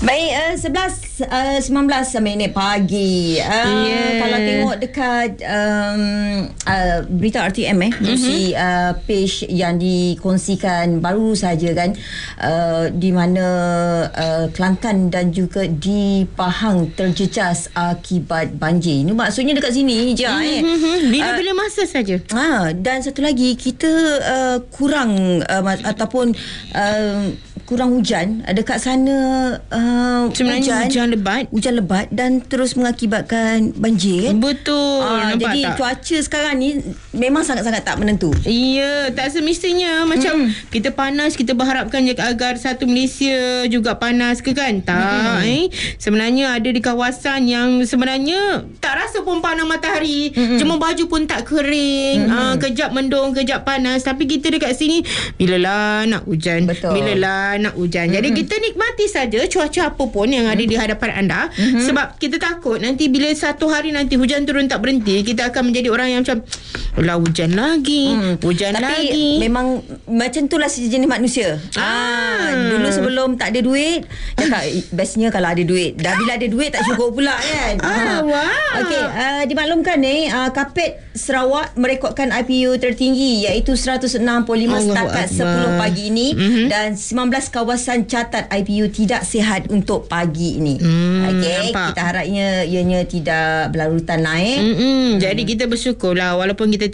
Baik, 19 minit pagi. Kalau tengok dekat berita RTM si page yang dikongsikan baru saja kan, di mana Kelantan dan juga di Pahang terjejas akibat banjir. Ini maksudnya dekat sini je bila-bila masa saja. Dan satu lagi, kita kurang ataupun kurang hujan dekat sana. Sebenarnya hujan lebat dan terus mengakibatkan banjir kan? Betul. Jadi tak? Cuaca sekarang ni memang sangat-sangat tak menentu. Ya, tak semestinya macam kita panas, kita berharapkan agar satu Malaysia juga panas ke kan? Tak. Sebenarnya ada di kawasan yang sebenarnya tak rasa pun panas matahari. Cuma baju pun tak kering. Kejap mendung, kejap panas. Tapi kita dekat sini bilalah nak hujan. Betul. Bilalah nak hujan. Jadi kita nikmati saja cuaca apa pun yang ada di hadapan anda. Sebab kita takut nanti bila satu hari nanti hujan turun tak berhenti, kita akan menjadi orang yang macam hujan lagi, hujan tapi lagi. Tapi memang macam itulah sejenis manusia. Dulu sebelum tak ada duit, cakap bestnya kalau ada duit. Dah bila ada duit tak cukup pula kan. Wow. Okey, dimaklumkan Kapit Sarawak merekodkan IPU tertinggi iaitu 165 setakat 10 pagi ini, dan 19 kawasan catat IPU tidak sihat untuk pagi ini. Okey, kita harapnya ianya tidak berlarutan naik. Jadi kita bersyukurlah walaupun kita